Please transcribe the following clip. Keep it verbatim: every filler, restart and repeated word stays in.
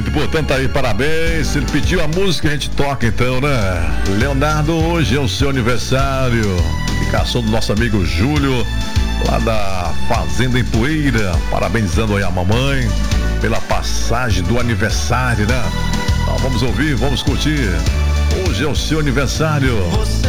Muito, portanto, tá aí, parabéns. Se ele pediu a música, a gente toca então, né? Leonardo, hoje é o seu aniversário. Indicação do nosso amigo Júlio, lá da Fazenda em Poeira. Parabenizando aí a mamãe pela passagem do aniversário, né? Então, vamos ouvir, vamos curtir. Hoje é o seu aniversário.